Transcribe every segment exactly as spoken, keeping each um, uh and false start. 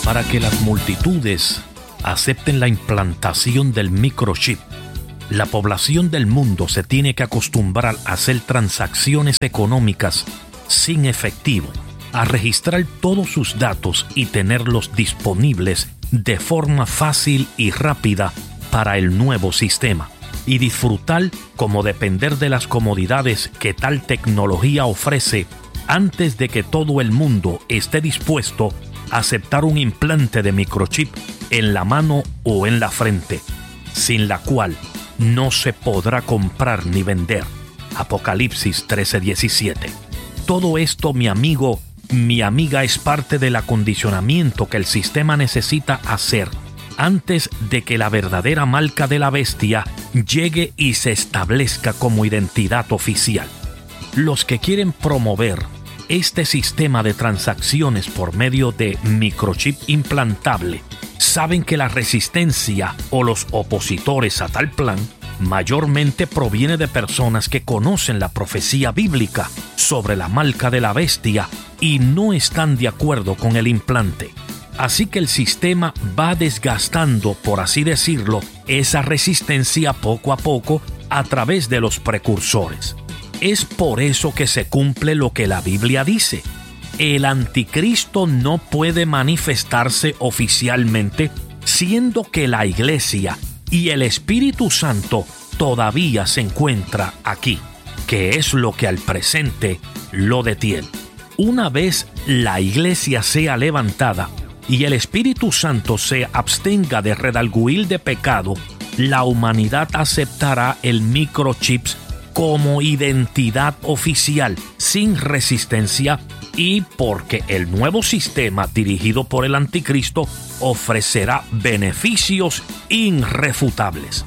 Para que las multitudes acepten la implantación del microchip, la población del mundo se tiene que acostumbrar a hacer transacciones económicas sin efectivo, a registrar todos sus datos y tenerlos disponibles de forma fácil y rápida para el nuevo sistema, y disfrutar como depender de las comodidades que tal tecnología ofrece antes de que todo el mundo esté dispuesto a aceptar un implante de microchip en la mano o en la frente, sin la cual no se podrá comprar ni vender. Apocalipsis trece diecisiete. Todo esto, mi amigo, mi amiga, es parte del acondicionamiento que el sistema necesita hacer antes de que la verdadera marca de la bestia llegue y se establezca como identidad oficial. Los que quieren promover este sistema de transacciones por medio de microchip implantable saben que la resistencia o los opositores a tal plan mayormente proviene de personas que conocen la profecía bíblica sobre la marca de la bestia y no están de acuerdo con el implante. Así que el sistema va desgastando, por así decirlo, esa resistencia poco a poco a través de los precursores. Es por eso que se cumple lo que la Biblia dice. El anticristo no puede manifestarse oficialmente, siendo que la Iglesia y el Espíritu Santo todavía se encuentra aquí, que es lo que al presente lo detiene. Una vez la Iglesia sea levantada y el Espíritu Santo se abstenga de redarguir de pecado, la humanidad aceptará el microchip como identidad oficial, sin resistencia, y porque el nuevo sistema dirigido por el anticristo ofrecerá beneficios irrefutables.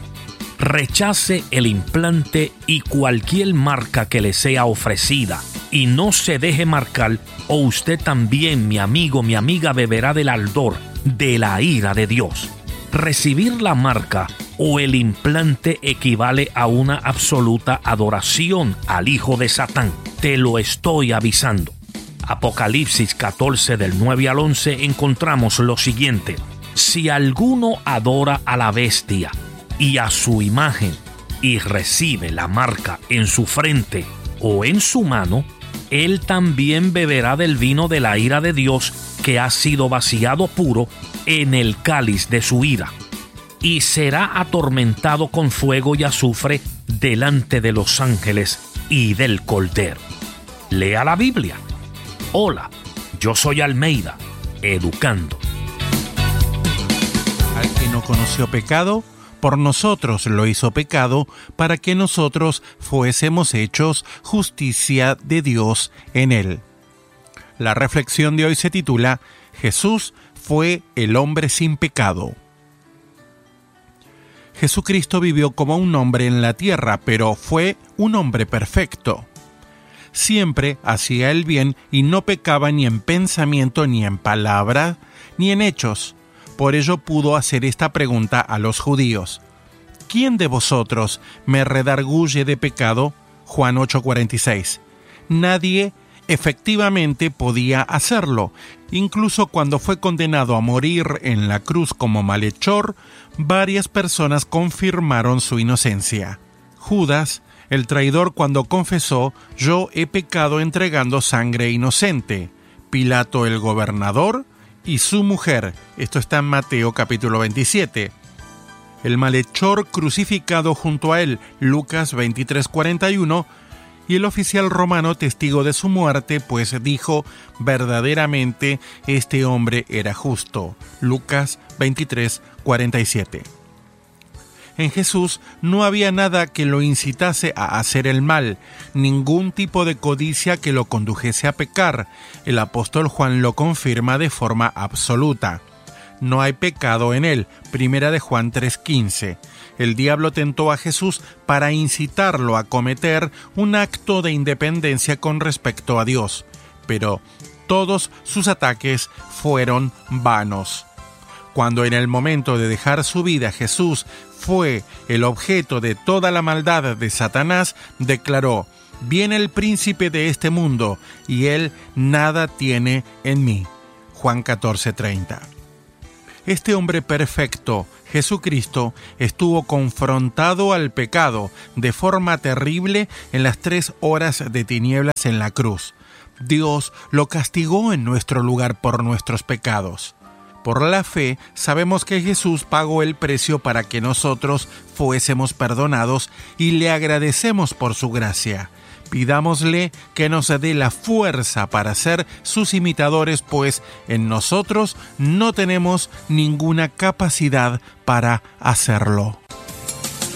Rechace el implante y cualquier marca que le sea ofrecida y no se deje marcar, o usted también, mi amigo, mi amiga, beberá del ardor de la ira de Dios. Recibir la marca o el implante equivale a una absoluta adoración al hijo de Satán. Te lo estoy avisando. Apocalipsis catorce del nueve al once encontramos lo siguiente: si alguno adora a la bestia y a su imagen y recibe la marca en su frente o en su mano, él también beberá del vino de la ira de Dios, que ha sido vaciado puro en el cáliz de su ira, y será atormentado con fuego y azufre delante de los ángeles y del Cordero. Lea la Biblia. Hola, yo soy Almeida, educando. Al que no conoció pecado, por nosotros lo hizo pecado, para que nosotros fuésemos hechos justicia de Dios en él. La reflexión de hoy se titula Jesús fue el hombre sin pecado. Jesucristo vivió como un hombre en la tierra, pero fue un hombre perfecto. Siempre hacía el bien y no pecaba ni en pensamiento, ni en palabra, ni en hechos. Por ello pudo hacer esta pregunta a los judíos: ¿quién de vosotros me redarguye de pecado? Juan ocho cuarenta y seis. Nadie efectivamente podía hacerlo. Incluso cuando fue condenado a morir en la cruz como malhechor, varias personas confirmaron su inocencia. Judas, el traidor, cuando confesó: yo he pecado entregando sangre inocente. Pilato, el gobernador, y su mujer. Esto está en Mateo capítulo veintisiete. El malhechor crucificado junto a él, Lucas veintitrés cuarenta y uno, y el oficial romano testigo de su muerte, pues dijo: verdaderamente este hombre era justo. Lucas veintitrés cuarenta y siete. En Jesús no había nada que lo incitase a hacer el mal, ningún tipo de codicia que lo condujese a pecar. El apóstol Juan lo confirma de forma absoluta. No hay pecado en él. Primera de Juan tres quince. El diablo tentó a Jesús para incitarlo a cometer un acto de independencia con respecto a Dios, pero todos sus ataques fueron vanos. Cuando en el momento de dejar su vida Jesús fue el objeto de toda la maldad de Satanás, declaró: viene el príncipe de este mundo y él nada tiene en mí. Juan catorce treinta. Este hombre perfecto, Jesucristo, estuvo confrontado al pecado de forma terrible en las tres horas de tinieblas en la cruz. Dios lo castigó en nuestro lugar por nuestros pecados. Por la fe, sabemos que Jesús pagó el precio para que nosotros fuésemos perdonados y le agradecemos por su gracia. Pidámosle que nos dé la fuerza para ser sus imitadores, pues en nosotros no tenemos ninguna capacidad para hacerlo.